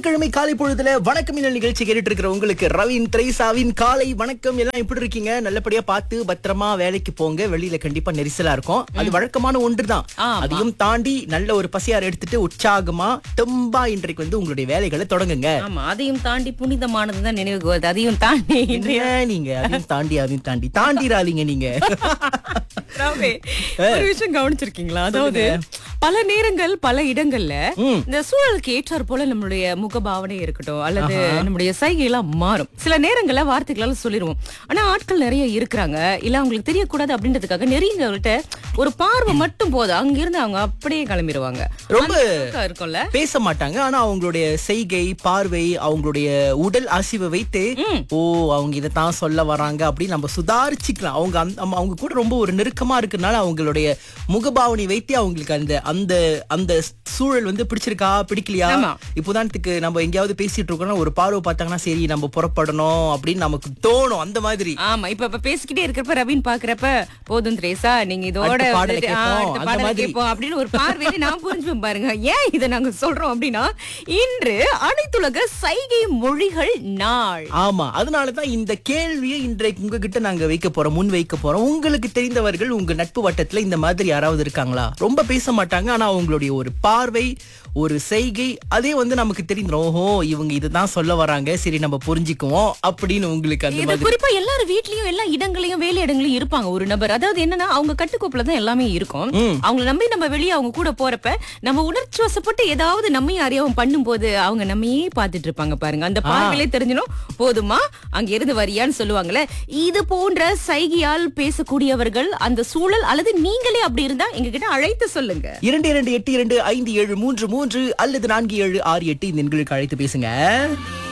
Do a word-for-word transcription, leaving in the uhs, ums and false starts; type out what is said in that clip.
சனிக்கிழமை காலை பொழுதுல வணக்கம் இன்னல் நிகழ்ச்சி கேட்டுட்டு இருக்கிற உங்களுக்கு ரவின் திரைசாவின் காலை வணக்கம். எல்லாம் எப்படி இருக்கீங்க? நல்லபடியா பார்த்து பத்திரமா வேலைக்கு போங்க. வெளியில கண்டிப்பா நெரிசலா இருக்கும், அது வழக்கமான ஒன்றுதான். அதையும் தாண்டி நல்ல ஒரு பசியார் எடுத்துட்டு உற்சாகமா தெம்பா இன்றைக்கு வந்து உங்களுடைய வேலைகளை தொடங்குங்க. ஆமா, அதையும் தாண்டி புனிதமானதுதான் நினைவுக்கு வருது. அதையும் தாண்டி இன்றைய நீங்க அதையும் தாண்டி அதையும் தாண்டி தாண்டிராதீங்க நீங்க. ராவே, ஒரு விஷயம் கவனிச்சிருக்கீங்களா? அதாவது பல நேரங்கள் பல இடங்கள்ல இந்த சூழலுக்கு ஏற்றார் போல நம்மளுடைய முகபாவனை இருக்கட்டும் அல்லது நம்முடைய சைகை எல்லாம் மாறும். சில நேரங்கள்ல வார்த்தைகளால சொல்லிடுவோம். ஆனா ஆட்கள் நிறைய இருக்கிறாங்க, இல்ல அவங்களுக்கு தெரியக்கூடாது அப்படின்றதுக்காக நெறியவங்கள்ட்ட ஒரு பார்வை மட்டும் போதும், அங்க இருந்து அவங்க அப்படியே கிளம்பிடுவாங்க. ரொம்ப இருக்கும்ல, பேச மாட்டாங்க. ஆனா அவங்களுடைய செய்கை, பார்வை, அவங்களுடைய உடல் அசைவை வைத்து ஓ அவங்க இதைத்தான் சொல்ல வராங்க அப்படின்னு நம்ம சுதாரிச்சுக்கலாம். அவங்க அவங்க கூட ரொம்ப ஒரு நெருக்கமா இருக்கிறதுனால அவங்களுடைய முகபாவனை வைத்து அவங்களுக்கு அந்த அந்த அந்த சூழல் வந்து பிடிச்சிருக்கா பிடிக்கலையா. இப்போதானத்துக்கு நம்ம எங்கேயாவது பேசிட்டு இருக்கோம்னா ஒரு பார்வை பார்த்தாங்கன்னா சரி நம்ம புறப்படணும் அப்படின்னு நமக்கு தோணும். அந்த மாதிரி ஆமா, இப்ப இப்ப பேசிக்கிட்டே இருக்கிறப்ப ரவின் பாக்குறப்ப போதும் திரேசா நீங்க இதோட அப்படின்னு ஒரு பார்வையில நான் புரிஞ்சுப்பேன் பாருங்க. ஏன் இதை நாங்க சொல்றோம் அப்படின்னா இன்று அனைத்துலக சைகை மொழிகள் நாள். ஆமா, அதனாலதான் இந்த கேள்வியை இன்றைக்கு உங்ககிட்ட நாங்க வைக்க போறோம், முன் வைக்க போறோம். உங்களுக்கு தெரிந்தவர்கள் உங்க நட்பு வட்டத்துல இந்த மாதிரி யாராவது இருக்காங்களா? ரொம்ப பேச மாட்டாங்க, ஆனா அவங்களுடைய ஒரு பார்வை, ஒரு செய்கை, அதே வந்து நமக்கு தெரியும். ஓஹோ இவங்க இதுதான் சொல்ல வராங்க, சரி நம்ம புரிஞ்சுக்குவோம் அப்படின்னு உங்களுக்கு அந்த மாதிரி. குறிப்பா எல்லாரும் வீட்லயும் எல்லா இடங்களையும் வேலை இடங்களையும் இருப்பாங்க ஒரு நபர். அதாவது என்னன்னா அவங்க கட்டுக்கோப்புல தான் எல்லாமே இருக்கும். அவங்களை நம்பி நம்ம வெளியே அவங்க கூட போறப்ப நம்ம உணர்ச்சி வசப்பட்டு ஏதாவது நம்மையும் அறியாவும் பண்ணும் போது அவங்க நம்மையே பாத்துட்டு இருப்பாங்க பாருங்க. அந்த பார்வையிலே தெரிஞ்சிடும் போதுமா அங்க இருந்து வரியான்னு சொல்லுவாங்கல்ல. இது போன்ற சைகையால் பேசக்கூடியவர்கள் அந்த சூழல் அல்லது நீங்களே அப்படி இருந்தா எங்க கிட்ட அழைத்து சொல்லுங்க. இரண்டு இரண்டு எட்டு இரண்டு ஐந்து ஏழு மூன்று மூன்று அல்லது நான்கு ஏழு ஆறு எட்டு இந்த எண்களுக்கு அழைத்து பேசுங்க.